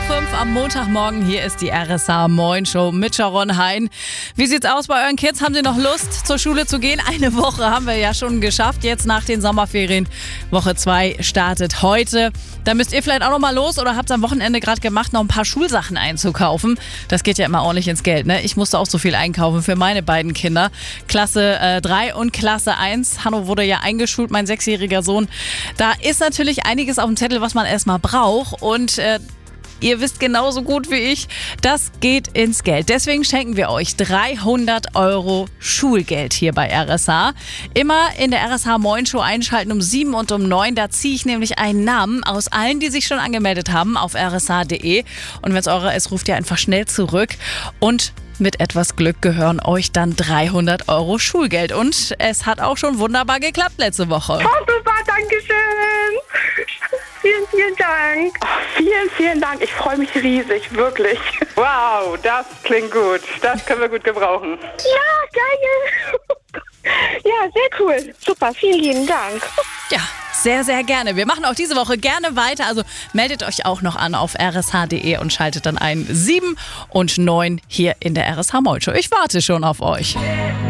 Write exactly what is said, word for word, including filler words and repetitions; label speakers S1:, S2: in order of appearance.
S1: fünf am Montagmorgen. Hier ist die R S H Moin Show mit Sharon Hein. Wie sieht's aus bei euren Kids? Haben sie noch Lust, zur Schule zu gehen? Eine Woche haben wir ja schon geschafft. Jetzt nach den Sommerferien. Woche zwei startet heute. Da müsst ihr vielleicht auch noch mal los oder habt am Wochenende gerade gemacht, noch ein paar Schulsachen einzukaufen. Das geht ja immer ordentlich ins Geld, ne? Ich musste auch so viel einkaufen für meine beiden Kinder. Klasse drei und Klasse eins. Hanno wurde ja eingeschult, mein sechsjähriger Sohn. Da ist natürlich einiges auf dem Zettel, was man erstmal braucht. Und äh, ihr wisst genauso gut wie ich, das geht ins Geld. Deswegen schenken wir euch dreihundert Euro Schulgeld hier bei R S H. Immer in der R S H Moin Show einschalten um sieben und um neun. Da ziehe ich nämlich einen Namen aus allen, die sich schon angemeldet haben auf r s h punkt d e. Und wenn es eurer ist, ruft ihr einfach schnell zurück. Und mit etwas Glück gehören euch dann dreihundert Euro Schulgeld. Und es hat auch schon wunderbar geklappt letzte Woche.
S2: Oh, super, danke schön. Vielen, vielen Dank.
S3: Oh, vielen, vielen Dank. Ich freue mich riesig, wirklich. Wow, das klingt gut. Das können wir gut gebrauchen.
S2: Ja, geil. Ja, sehr cool. Super, vielen lieben Dank.
S1: Ja, sehr, sehr gerne. Wir machen auch diese Woche gerne weiter. Also meldet euch auch noch an auf r s h punkt d e und schaltet dann ein sieben und neun hier in der R S H Moin Show. Ich warte schon auf euch.